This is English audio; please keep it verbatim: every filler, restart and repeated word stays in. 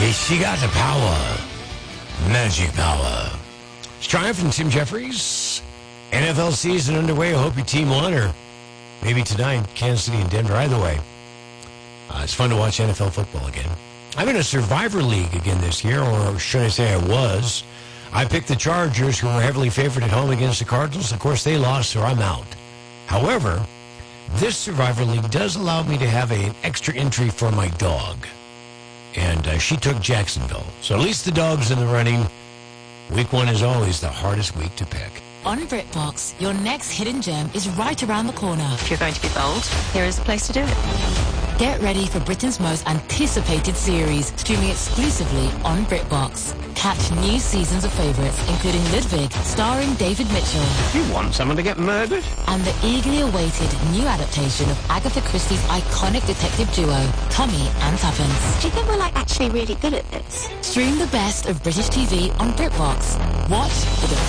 She got the power. Magic power. It's Triumph from Tim Jeffries. N F L season underway. I hope your team won, or maybe tonight, Kansas City and Denver. Either way, uh, it's fun to watch N F L football again. I'm in a Survivor League again this year, or should I say I was. I picked the Chargers, who were heavily favored at home against the Cardinals. Of course, they lost, so I'm out. However, this Survivor League does allow me to have a, an extra entry for my dog. And uh, she took Jacksonville. So at least the dog's in the running. Week one is always the hardest week to pick. On BritBox, your next hidden gem is right around the corner. If you're going to be bold, here is the place to do it. Get ready for Britain's most anticipated series, streaming exclusively on BritBox. Catch new seasons of favourites, including Ludwig, starring David Mitchell. You want someone to get murdered? And the eagerly awaited new adaptation of Agatha Christie's iconic detective duo, Tommy and Tuppence. Do you think we're like actually really good at this? Stream the best of British T V on BritBox. Watch for the